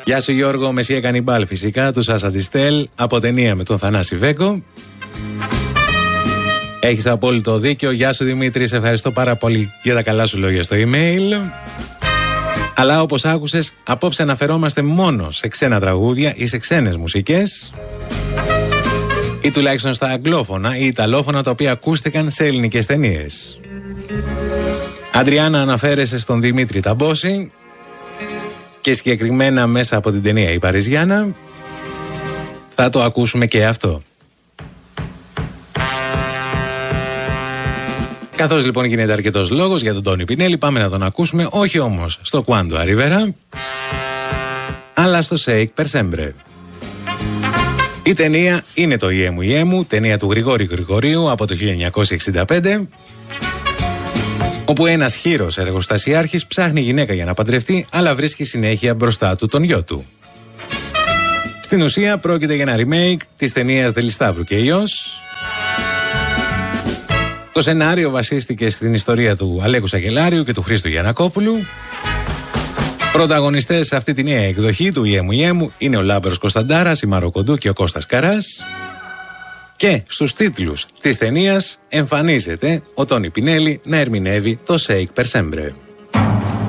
Γεια σου Γιώργο, Μεσσία Κανιμπάλ φυσικά, του Σάσα Τιστέλ, από ταινία με τον Θανάση Βέκο. Έχεις απόλυτο δίκιο. Γεια σου Δημήτρη, σε ευχαριστώ πάρα πολύ για τα καλά σου λόγια στο email. Αλλά όπως άκουσες, απόψε αναφερόμαστε μόνο σε ξένα τραγούδια ή σε ξένες μουσικές, ή τουλάχιστον στα αγγλόφωνα ή ιταλόφωνα τα οποία ακούστηκαν σε ελληνικές ταινίες. Αντριάννα, αναφέρεσαι στον Δημήτρη Ταμπόση και συγκεκριμένα μέσα από την ταινία «Η Παριζιάνα». Θα το ακούσουμε και αυτό. Καθώς λοιπόν γίνεται αρκετός λόγος για τον Τόνι Πινέλη, πάμε να τον ακούσουμε, όχι όμως στο Quando Arriverà, αλλά στο Shake Per Sempre. Η ταινία είναι το «Ιέ μου», ταινία του Γρηγόρη Γρηγορίου από το 1965, όπου ένας χήρος εργοστασιάρχης ψάχνει γυναίκα για να παντρευτεί, αλλά βρίσκει συνέχεια μπροστά του τον γιο του. Στην ουσία πρόκειται για ένα remake της ταινίας «Δελισταύρου και Υιός». Το σενάριο βασίστηκε στην ιστορία του Αλέκου Σαγγελάριου και του Χρήστου Γιαννακόπουλου. Πρωταγωνιστές σε αυτή τη νέα εκδοχή του «Ιέ μου» είναι ο Λάμπερος Κωνσταντάρας, η Μάρο Κοντού και ο Κώστας Καράς. Και στους τίτλους της ταινίας εμφανίζεται ο Τόνι Πινέλη να ερμηνεύει το «Shake Per Sempre».